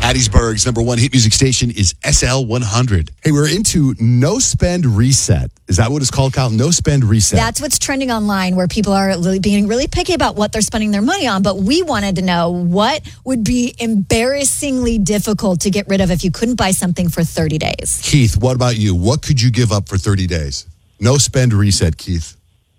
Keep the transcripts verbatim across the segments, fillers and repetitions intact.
Hattiesburg's number one hit music station is S L one hundred. Hey, we're into No Spend Reset. Is that what it's called, Kyle? No Spend Reset. That's what's trending online, where people are being really picky about what they're spending their money on. But we wanted to know what would be embarrassingly difficult to get rid of if you couldn't buy something for thirty days. Keith, what about you? What could you give up for thirty days? No Spend Reset, Keith.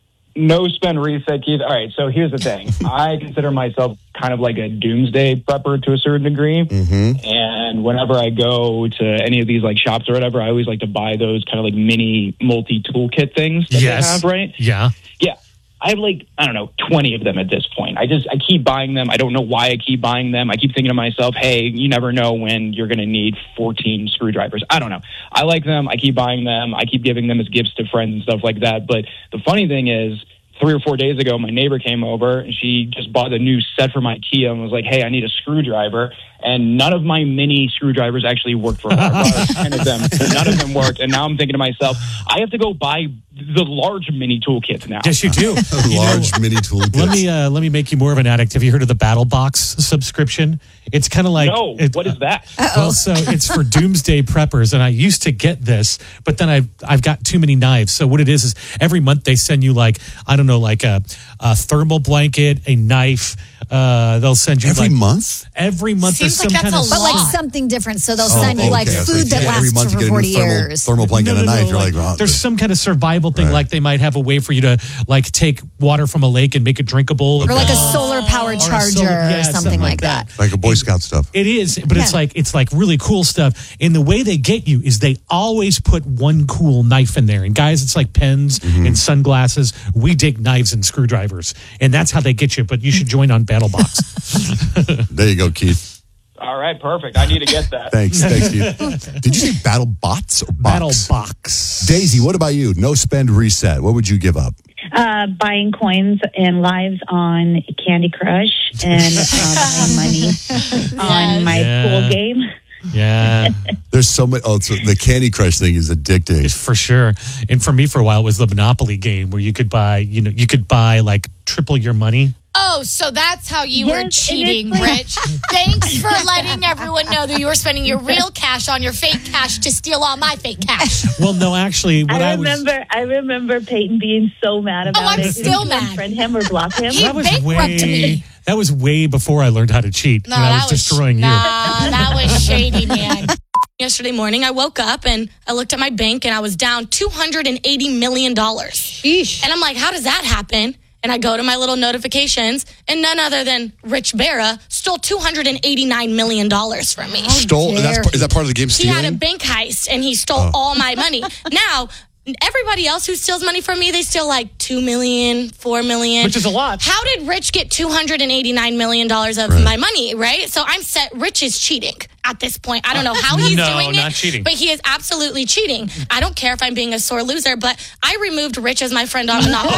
No spend reset, Keith. All right, so here's the thing. I consider myself kind of like a doomsday prepper to a certain degree. Mm-hmm. And whenever I go to any of these like shops or whatever, I always like to buy those kind of like mini multi-toolkit things that yes. they have, right? Yeah. Yeah. I have like, I don't know, twenty of them at this point. I just, I keep buying them. I don't know why I keep buying them. I keep thinking to myself, hey, you never know when you're going to need fourteen screwdrivers. I don't know. I like them. I keep buying them. I keep giving them as gifts to friends and stuff like that. But the funny thing is, three or four days ago, my neighbor came over and she just bought a new set from IKEA and was like, hey, I need a screwdriver. And none of my mini screwdrivers actually worked for her. I bought ten of them. None of them worked. And now I'm thinking to myself, I have to go buy the large mini toolkits now. Yes, you do. you large know, mini toolkits. Let me uh, let me make you more of an addict. Have you heard of the Battle Box subscription? It's kind of like no. It, what is that? Uh-oh. Well, so it's for doomsday preppers, and I used to get this, but then I've I've got too many knives. So what it is is every month they send you like I don't know, like a, a thermal blanket, a knife. Uh, they'll send you every like, month. Every month Seems there's like some that's kind of a But like lot. something different. So they'll Oh, send you like okay. food that Yeah, every lasts month you for get a new forty thermal, years. Thermal blanket No, no, and a no, knife. You're like, like, oh, there's some kind of survival thing, Right. like they might have a way for you to like take water from a lake and make it drinkable, Or like a Oh. solar powered Or a charger solar- or yeah, something like that. like a Boy Scout stuff. It is, but it's Yeah. like it's like really cool stuff. And the way they get you is they always put one cool knife in there. And guys, it's like pens Mm-hmm. and sunglasses. We dig knives and screwdrivers, and that's how they get you. But you should join on BattleBox. There you go, Keith. All right, perfect. I need to get that. Thanks. Thanks, Keith. Did you say Battle Bots or Box? BattleBox. Daisy, what about you? No Spend Reset. What would you give up? Uh, buying coins and lives on Candy Crush and uh, buying money on my Yeah. pool game. Yeah, There's so much. Oh, so the Candy Crush thing is addicting. for sure. And for me, for a while, it was the Monopoly game where you could buy, you know, you could buy like triple your money. Oh, so that's how you Yes, were it is cheating, like- Rich. Thanks for letting everyone know that you were spending your real cash on your fake cash to steal all my fake cash. Well, no, actually, what I, I was. remember, I remember Peyton being so mad about Oh, I'm it. still Didn't you mad. unfriend him or block him? He That was bankrupt way. me. That was way before I learned how to cheat. No, when I that was destroying you. Nah, that was shady, man. Yesterday morning, I woke up and I looked at my bank and I was down two hundred eighty million dollars. Sheesh. And I'm like, how does that happen? And I go to my little notifications, and none other than Rich Barra stole two hundred eighty-nine million dollars from me. Stole. dare That's, is that part of the game? He Stealing. had a bank heist, and he stole all my money. Now, everybody else who steals money from me, they steal like two million, four million. Which is a lot. How did Rich get two hundred eighty-nine million dollars of Right. my money, right? So I'm set. Rich is cheating at this point. I don't know how he's No, doing not it, cheating. but he is absolutely cheating. I don't care if I'm being a sore loser, but I removed Rich as my friend on Monopoly.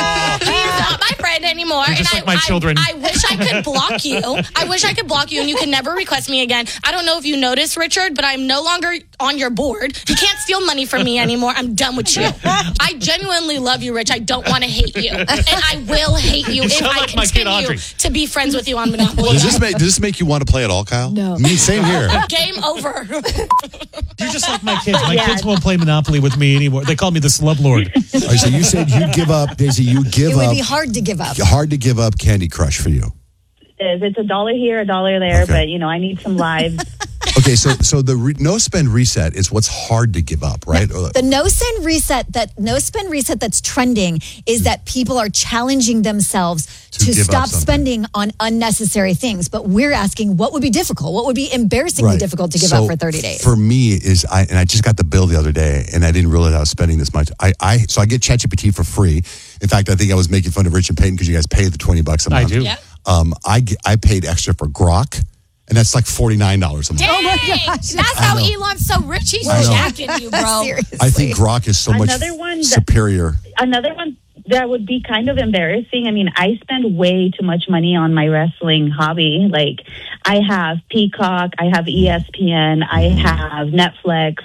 He's not my friend anymore. You're just and like I, my children. I, I wish I could block you. I wish I could block you and you can never request me again. I don't know if you noticed, Richard, but I'm no longer on your board. You can't steal money from me anymore. I'm done with you. I genuinely love you, Rich. I don't want to hate you. And I will hate you, if sound I like my kid continue Audrey. to be friends with you on Monopoly. Does this make Does this make you want to play at all, Kyle? No. Me, same here. Game over. You're just like my kids. My Yeah. kids won't play Monopoly with me anymore. They call me the slub lord. All right, so you said you give up, Daisy. You give It would up. be hard to give up. Hard to give up Candy Crush for you. It is. It's a dollar here, a dollar there, Okay. but, you know, I need some lives. Okay, so so the re- no spend reset is what's hard to give up, right? The no spend reset that no spend reset that's trending is that people are challenging themselves To to, give up stop something. spending on unnecessary things. But we're asking, what would be difficult? What would be embarrassingly Right. difficult to give So up for thirty days? For me, is I and I just got the bill the other day, and I didn't realize I was spending this much. I, I so I get ChatGPT for free. In fact, I think I was making fun of Rich and Peyton because you guys pay the twenty bucks a I month. do. Yeah. Um, I ge- I paid extra for Grok, and that's like forty nine dollars a month. Dang, my gosh. that's how Elon's so rich. He's I know. jacking you, bro. Seriously. I think Grok is so much Another one that- superior. Another one that would be kind of embarrassing. I mean, I spend way too much money on my wrestling hobby. Like, I have Peacock, I have E S P N, I have Netflix.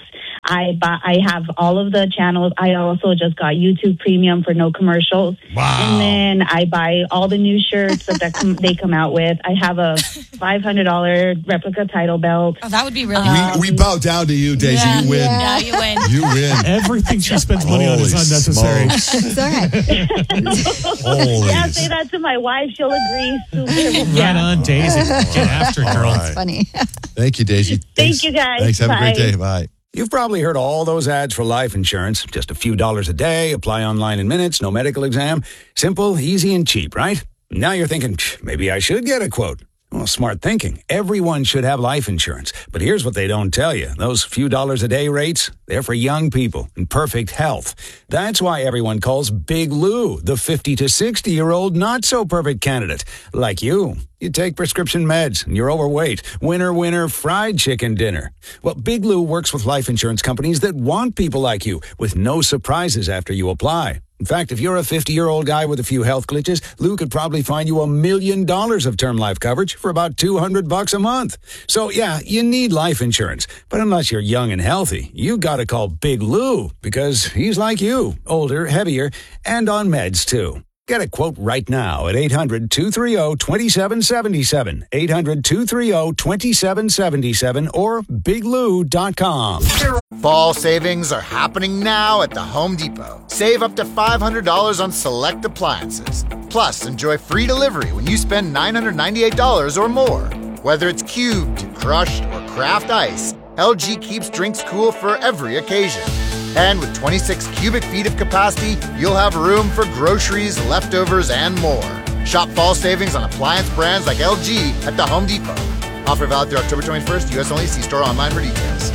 I buy, I have all of the channels. I also just got YouTube Premium for no commercials. Wow. And then I buy all the new shirts that, that come, they come out with. I have a five hundred dollars replica title belt. Oh, that would be really We, we bow down to you, Daisy. Yeah. You win. Yeah, you win. You win. Everything she spends money on is Holy unnecessary. smokes. It's all right. Holy. Yeah, say that to my wife. She'll agree. Super. Right on, Daisy. Get after it, girl. All right. Funny. Thank you, Daisy. Thanks. you, guys. Thanks. Have a great Bye. day. Bye. You've probably heard all those ads for life insurance. Just a few dollars a day, apply online in minutes, no medical exam. Simple, easy, and cheap, right? Now you're thinking, maybe I should get a quote. Well, smart thinking. Everyone should have life insurance. But here's what they don't tell you. Those few dollars a day rates, they're for young people in perfect health. That's why everyone calls Big Lou the fifty to sixty-year-old not-so-perfect candidate. Like you. You take prescription meds and you're overweight. Winner, winner, fried chicken dinner. Well, Big Lou works with life insurance companies that want people like you with no surprises after you apply. In fact, if you're a fifty-year-old guy with a few health glitches, Lou could probably find you a million dollars of term life coverage for about two hundred bucks a month. So, yeah, you need life insurance. But unless you're young and healthy, you got to call Big Lou because he's like you, older, heavier, and on meds, too. Get a quote right now at eight hundred, two three zero, two seven seven seven, eight hundred, two three zero, two seven seven seven, or big lou dot com. Fall savings are happening now at the Home Depot. Save up to five hundred dollars on select appliances. Plus, enjoy free delivery when you spend nine hundred ninety-eight dollars or more. Whether it's cubed, crushed, or craft ice, L G keeps drinks cool for every occasion. And with twenty-six cubic feet of capacity, you'll have room for groceries, leftovers, and more. Shop fall savings on appliance brands like L G at the Home Depot. Offer valid through October twenty-first, U S only. See store online for details.